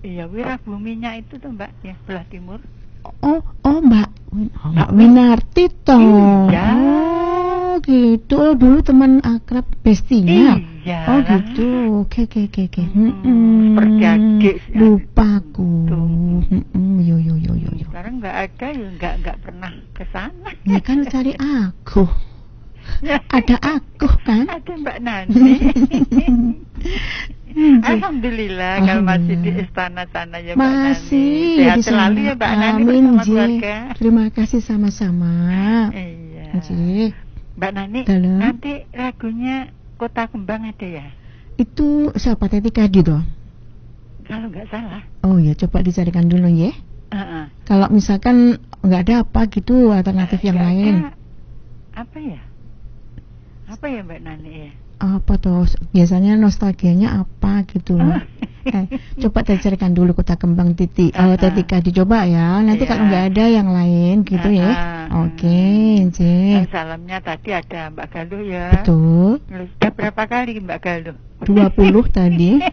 Iya, Wirabuminya itu tuh Mbak, ya sebelah timur. Mbak Winarti toh. Iya. Oh gitu. Oh, dulu teman akrab bestinya. Iya. Oh gitu. Oke. Seperti adik. Lupaku. Yo. Sekarang nggak ada ya, nggak pernah ke sana. Ya kan cari aku. Ada aku kan? Ada Mbak Nani. Alhamdulillah kalau masih di istana sana ya Mbak Nani. Masih Sehat di sana. selalu ya Mbak Nani Amin, bersama J. keluarga. Terima kasih sama-sama. Iya. J. Mbak Nani, Dalam. nanti lagunya Kota Kembang ada ya? Itu siapa Teti Kadi toh? Kalau nggak salah. Oh ya, coba dicarikan dulu ya. Kalau misalkan nggak ada apa gitu alternatif yang Nggak lain. ada. Apa ya Mbak Nani ya? Apa tuh? Biasanya nostalgianya apa gitu loh. Coba dicarikan dulu Kota Kembang Titi. Teti Kadi coba ya. Nanti kalau nggak ada yang lain gitu ya. Oke, J. Salamnya tadi ada Mbak Galuh ya. Betul. Sudah berapa kali Mbak Galuh? 20 tadi.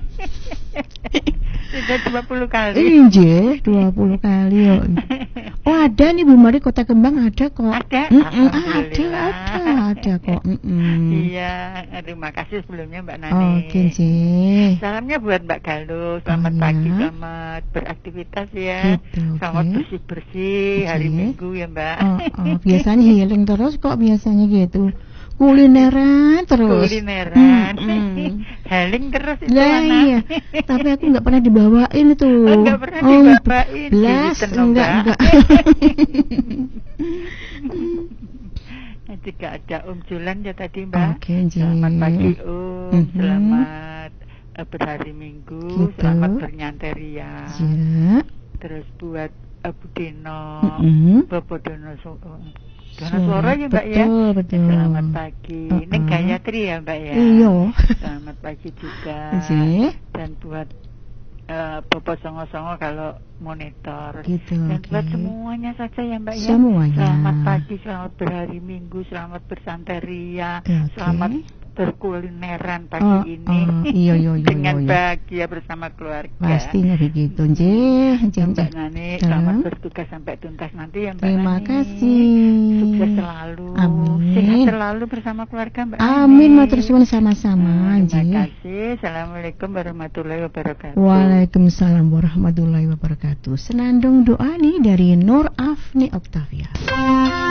Sudah 20 kali. Iya, 20 kali. Oh ada nih Bu Mari, Kota Kembang ada kok. Ada? Ada kok. Iya, terima kasih sebelumnya Mbak Nani. Oke, J. Salamnya buat Mbak Galuh. Selamat pagi, selamat beraktivitas ya. Gitu, selamat bersih-bersih hari Minggu ya Mbak. Biasanya healing terus kok biasanya gitu. Kulineran terus. Healing terus itu lah, mana? iya. Tapi aku nggak pernah dibawain itu. Nggak pernah dibawain. Belas, enggak. Juga ada Om Julan ya tadi Mbak. Oke, selamat pagi Om. Selamat berhari Minggu. Gitu. Selamat bernyanteria. Ya. Terus buat Bu Dino, Bapak Dono Suara ya Mbak ya. Betul. Selamat pagi. Ini Gayatri ya Mbak ya. Iya. Selamat pagi juga. Dan buat Bapak Songo-Songo kalau monitor. Gitu. Dan buat semuanya saja ya Mbak ya. Semuanya. Selamat pagi, selamat berhari Minggu, selamat bersanteria, selamat berkulineran pagi ini. Iya. Dengan bahagia bersama keluarga. Pastinya begitu, J. Mbak Nani, selamat bertugas sampai tuntas nanti ya Mbak Nani. Terima kasih. Sukses selalu. Amin. Sehat selalu bersama keluarga Mbak Nani. Amin, matur suwun sama-sama, J. Terima kasih. Assalamualaikum warahmatullahi wabarakatuh. Waalaikumsalam warahmatullahi wabarakatuh. Senandung doa nih dari Nur Afni Oktavia.